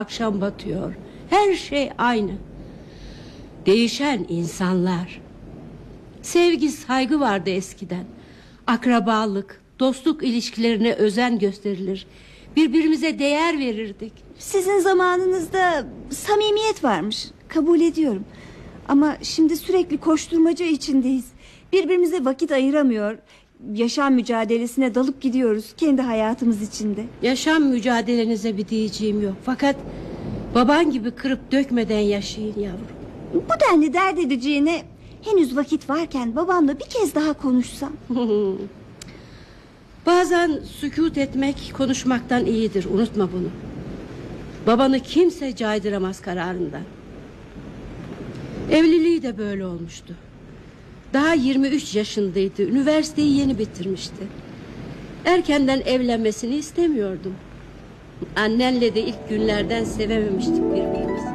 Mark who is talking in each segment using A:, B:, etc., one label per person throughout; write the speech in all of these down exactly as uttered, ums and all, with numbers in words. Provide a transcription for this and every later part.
A: Akşam batıyor. Her şey aynı. Değişen insanlar. Sevgi, saygı vardı eskiden. Akrabalık, dostluk ilişkilerine özen gösterilir. Birbirimize değer verirdik.
B: Sizin zamanınızda samimiyet varmış. Kabul ediyorum. Ama şimdi sürekli koşturmaca içindeyiz. Birbirimize vakit ayıramıyor. Yaşam mücadelesine dalıp gidiyoruz kendi hayatımız içinde.
A: Yaşam mücadelenize bir diyeceğim yok. Fakat baban gibi kırıp dökmeden yaşayın yavrum.
B: Bu denli dert edeceğine henüz vakit varken babamla bir kez daha konuşsam.
A: Bazen sükût etmek konuşmaktan iyidir, unutma bunu. Babanı kimse caydıramaz kararından. Evliliği de böyle olmuştu. Daha yirmi üç yaşındaydı. Üniversiteyi yeni bitirmişti. Erkenden evlenmesini istemiyordum. Annenle de ilk günlerden sevememiştik birbirimizi.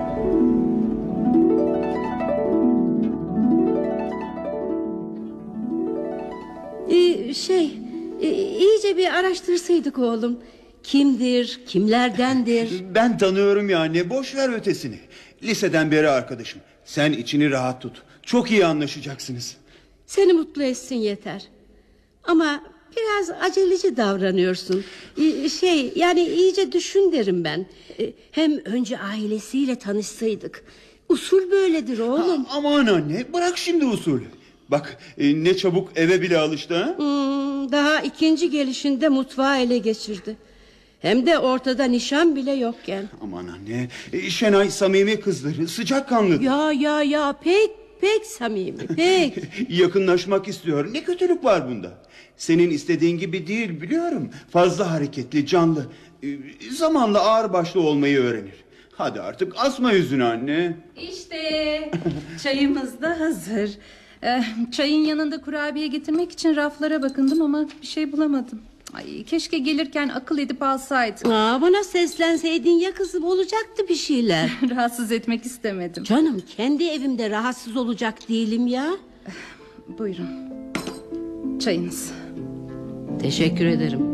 A: Ee, şey e, iyice bir araştırsaydık oğlum. Kimdir, kimlerdendir?
C: Ben tanıyorum ya anne, boş ver ötesini. Liseden beri arkadaşım. Sen içini rahat tut. Çok iyi anlaşacaksınız.
A: Seni mutlu etsin yeter. Ama biraz aceleci davranıyorsun. Ee, Şey yani iyice düşün derim ben. Ee, Hem önce ailesiyle tanışsaydık. Usul böyledir oğlum.
C: Ha, aman anne, bırak şimdi usulü. Bak e, ne çabuk eve bile alıştı ha?
A: Hmm, daha ikinci gelişinde mutfağı ele geçirdi. Hem de ortada nişan bile yokken.
C: Aman anne, e, Şenay samimi kızları, sıcakkanlı.
A: Ya ya ya pek pek samimi pek.
C: Yakınlaşmak istiyor. Ne kötülük var bunda? Senin istediğin gibi değil biliyorum. Fazla hareketli, canlı. E, zamanla ağırbaşlı olmayı öğrenir. Hadi artık asma yüzünü anne.
D: İşte çayımız da hazır. Ee, çayın yanında kurabiye getirmek için raflara bakındım ama bir şey bulamadım. Ay, keşke gelirken akıl edip alsaydım.
A: Aa, bana seslenseydin ya kızım, olacaktı bir şeyler.
D: Rahatsız etmek istemedim.
A: Canım, kendi evimde rahatsız olacak değilim ya.
D: Buyurun. Çayınız.
A: Teşekkür ederim.